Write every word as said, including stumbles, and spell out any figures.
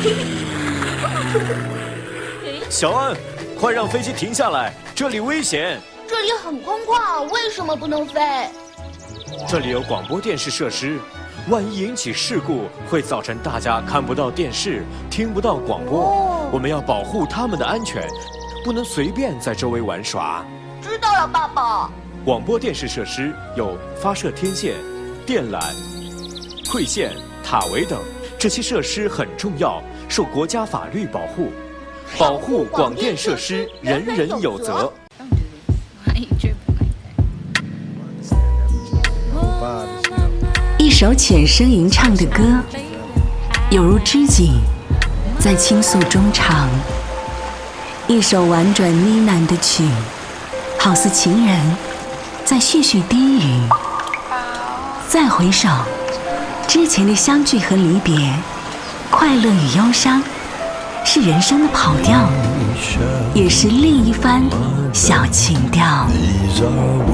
小安，快让飞机停下来，这里危险。 这里很空旷，为什么不能飞？ 这里有广播电视设施，万一引起事故，会造成大家看不到电视，听不到广播。哦、我们要保护他们的安全，不能随便在周围玩耍。 知道了，爸爸。 广播电视设施有发射天线、电缆、馈线、塔围等，这些设施很重要，受国家法律保护。保护广电设施，人人有责。 一首浅声吟唱的歌，有如知己在倾诉衷肠；一首婉转呢喃的曲，好似情人在絮絮低语。再回首，之前的相聚和离别，快乐与忧伤，是人生的跑调，也是另一番小情调。